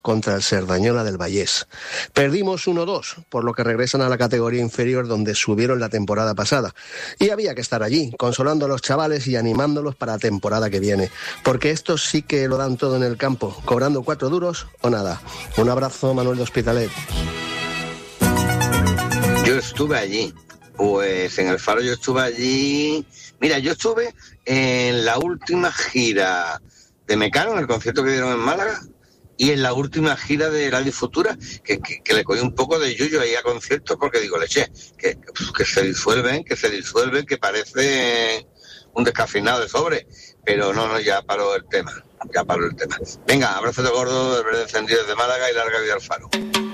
contra el Cerdañola del Vallés. Perdimos 1-2, por lo que regresan a la categoría inferior donde subieron la temporada pasada. Y había que estar allí, consolando a los chavales y animándolos para la temporada que viene. Porque estos sí que lo dan todo en el campo, cobrando 4 duros o nada. Un abrazo, Manuel de Hospitalet. Yo estuve allí. Pues en el Faro yo estuve allí. Mira, yo estuve en la última gira de Mecano, en el concierto que dieron en Málaga, y en la última gira de Radio Futura, que le cogí un poco de yuyo ahí a conciertos, porque digo, leche, que se disuelven, que parece un descafeinado de sobre. Pero no, ya paró el tema. Venga, abrazo de gordo, de verde encendido desde Málaga y larga vida al Faro.